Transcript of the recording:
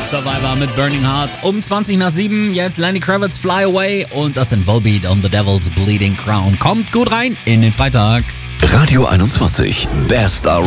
Survivor mit Burning Heart. Um 20 nach 7, jetzt Lenny Kravitz Fly Away und das sind Volbeat on the Devil's Bleeding Crown. Kommt gut rein in den Freitag. Radio 21, Best